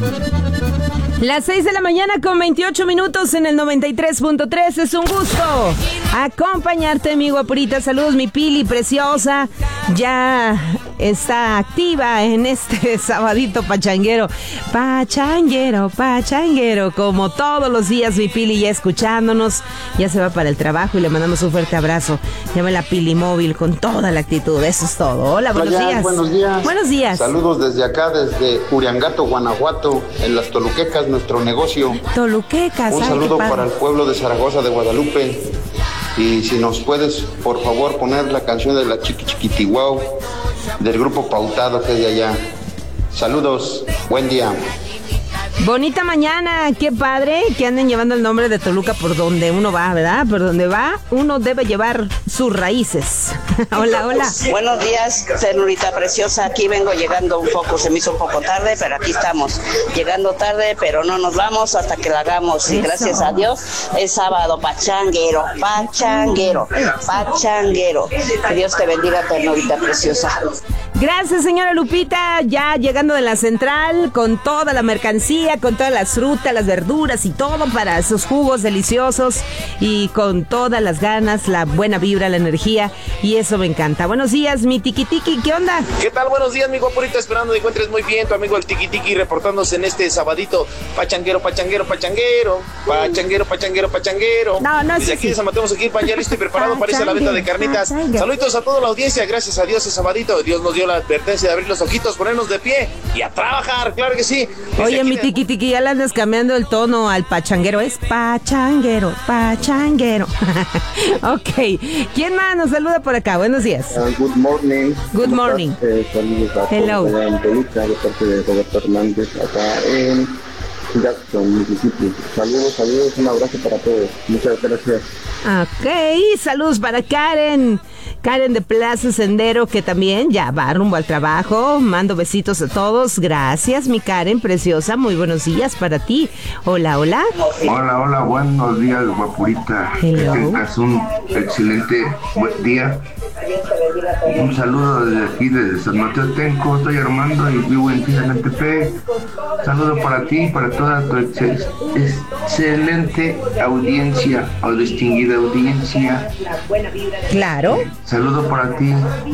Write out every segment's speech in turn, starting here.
Las 6 de la mañana con 28 minutos en el 93.3. Es un gusto acompañarte, mi guapurita. Saludos, mi Pili preciosa. Ya está activa en este sabadito pachanguero. Pachanguero. Como todos los días, mi Pili ya escuchándonos. Ya se va para el trabajo y le mandamos un fuerte abrazo. Llama la Pili Móvil con toda la actitud. Eso es todo. Hola, buenos días. Buenos días. Buenos días. Saludos desde acá, desde Uriangato, Guanajuato, en las Toluquecas, nuestro negocio. Toluquecas. Un saludo para el pueblo de Zaragoza de Guadalupe. Y si nos puedes, por favor, poner la canción de la Chiquitihuau del grupo Pautado, que es de allá. Saludos, buen día. Bonita mañana, qué padre que anden llevando el nombre de Toluca por donde uno va, ¿verdad? Por donde va, uno debe llevar sus raíces. Hola. Buenos días, ternurita preciosa. Aquí vengo llegando un poco, se me hizo un poco tarde, pero aquí estamos. Llegando tarde, pero no nos vamos hasta que la hagamos. Y gracias a Dios, es sábado pachanguero. Que Dios te bendiga, ternurita preciosa. Gracias, señora Lupita. Ya llegando de la central con toda la mercancía, con todas las frutas, las verduras y todo para esos jugos deliciosos y con todas las ganas, la buena vibra, la energía, y eso me encanta. Buenos días, mi Tiki-Tiki, ¿qué onda? ¿Qué tal? Buenos días, mi guapurita, esperando te encuentres muy bien, tu amigo el Tiki-Tiki reportándose en este sabadito pachanguero. No, desde aquí de San Mateo Seguirpan, ya listo y preparado para irse a la venta de carnitas. Saluditos a toda la audiencia, gracias a Dios es sabadito, Dios nos dio la advertencia de abrir los ojitos, ponernos de pie y a trabajar, claro que sí. Oye, mi Tiki-Tiki, ya le andas cambiando el tono al pachanguero, es pachanguero. Ok, ¿quién más nos saluda por acá? Buenos días. Good morning. Good morning. Saludos a Hello. todos en Toluca, de parte de Roberto Hernández, acá en Jackson, Mississippi. Saludos, un abrazo para todos. Muchas gracias. Ok, saludos para Karen de Plaza Sendero, que también ya va rumbo al trabajo. Mando besitos a todos. Gracias, mi Karen preciosa. Muy buenos días para ti. Hola. Hola, buenos días, guapurita. Hello. Que tengas un excelente buen día. Un saludo desde aquí, desde San Mateo Tenco. Estoy Armando y vivo en Tijanantepec. Saludo para ti y para toda tu excelente audiencia o distinguida audiencia. Claro. Saludo para ti.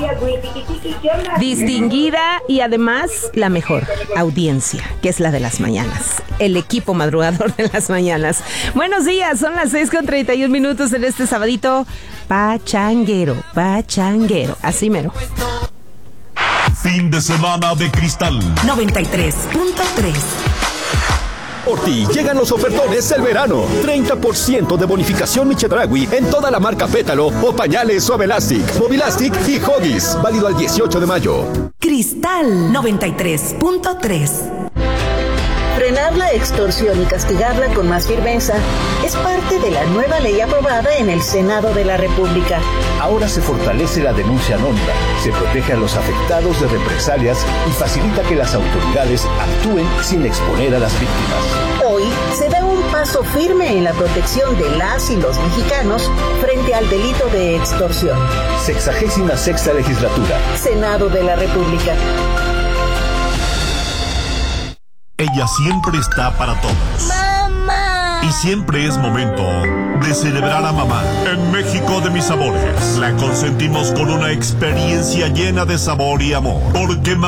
Distinguida y además la mejor audiencia, que es la de las mañanas. El equipo madrugador de las mañanas. Buenos días, son las 6:31 en este sabadito pachanguero. Así mero. Fin de semana de Cristal 93.3. Por ti llegan los ofertones del verano. 30% de bonificación Michedragui en toda la marca Pétalo o pañales Suavelastic, Movilastic y Huggies. Válido al 18 de mayo. Cristal 93.3. Frenar la extorsión y castigarla con más firmeza es parte de la nueva ley aprobada en el Senado de la República. Ahora se fortalece la denuncia anónima, se protege a los afectados de represalias y facilita que las autoridades actúen sin exponer a las víctimas. Hoy se da un paso firme en la protección de las y los mexicanos frente al delito de extorsión. 66ª legislatura. Senado de la República. Ella siempre está para todos. ¡Mamá! Y siempre es momento de celebrar a mamá. En México de mis sabores, la consentimos con una experiencia llena de sabor y amor. Porque